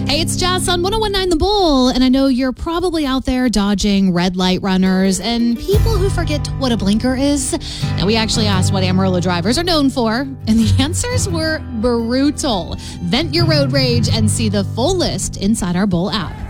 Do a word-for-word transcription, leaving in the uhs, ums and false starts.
Hey, it's Jazz on one oh one point nine The Bull, and I know you're probably out there dodging red light runners and people who forget what a blinker is. Now, we actually asked what Amarillo drivers are known for, and the answers were brutal. Vent your road rage and see the full list inside our Bull app.